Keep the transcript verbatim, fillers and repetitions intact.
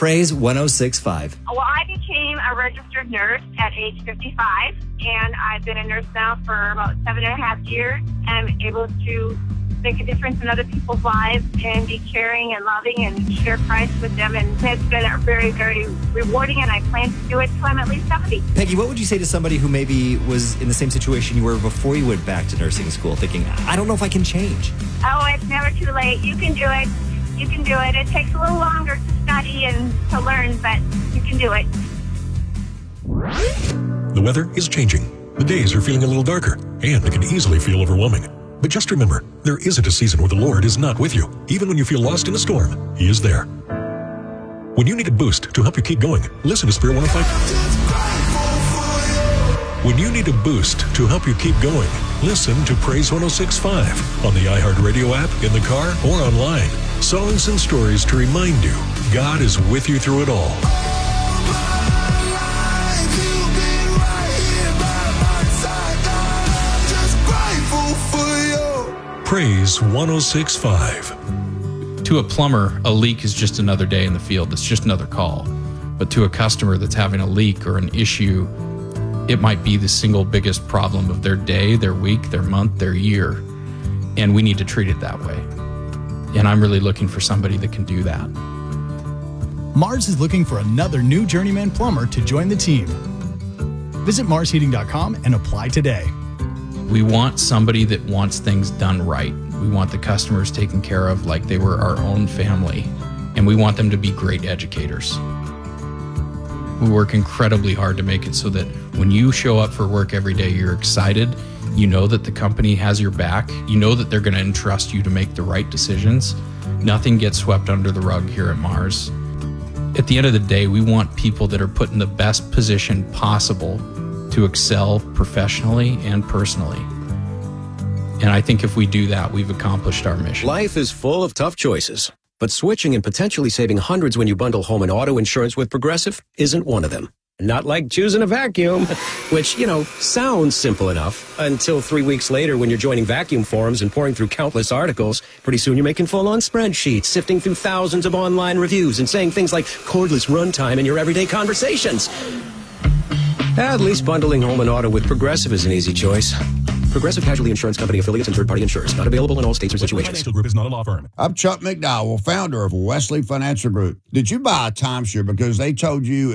Praise one oh six point five. Well, I became a registered nurse at age fifty-five, and I've been a nurse now for about seven and a half years. I'm able to make a difference in other people's lives and be caring and loving and share Christ with them. And it's been very, very rewarding, and I plan to do it until I'm at least seventy. Peggy, what would you say to somebody who maybe was in the same situation you were before you went back to nursing school, thinking, I don't know if I can change? Oh, it's never too late. You can do it. You can do it. It takes a little longer to study and to learn, but you can do it. The weather is changing. The days are feeling a little darker, and it can easily feel overwhelming. But just remember, there isn't a season where the Lord is not with you. Even when you feel lost in a storm, He is there. When you need a boost to help you keep going, listen to Spirit one oh five. When you need a boost to help you keep going, listen to Praise one oh six point five on the iHeartRadio app, in the car, or online. Songs and stories to remind you God is with you through it all. Praise one oh six point five. To a plumber, a leak is just another day in the field. It's just another call. But to a customer that's having a leak or an issue, it might be the single biggest problem of their day, their week, their month, their year. And we need to treat it that way. And I'm really looking for somebody that can do that. Mars is looking for another new journeyman plumber to join the team. Visit mars heating dot com and apply today. We want somebody that wants things done right. We want the customers taken care of like they were our own family. And we want them to be great educators. We work incredibly hard to make it so that when you show up for work every day, you're excited. You know that the company has your back. You know that they're going to entrust you to make the right decisions. Nothing gets swept under the rug here at Mars. At the end of the day, we want people that are put in the best position possible to excel professionally and personally. And I think if we do that, we've accomplished our mission. Life is full of tough choices, but switching and potentially saving hundreds when you bundle home and auto insurance with Progressive isn't one of them. Not like choosing a vacuum, which, you know, sounds simple enough until three weeks later when you're joining vacuum forums and pouring through countless articles. Pretty soon you're making full-on spreadsheets, sifting through thousands of online reviews and saying things like cordless runtime in your everyday conversations. At least bundling home and auto with Progressive is an easy choice. Progressive Casualty Insurance Company affiliates and third-party insurers. Not available in all states or situations. Financial Group is not a law firm. I'm Chuck McDowell, founder of Wesley Financial Group. Did you buy a timeshare because they told you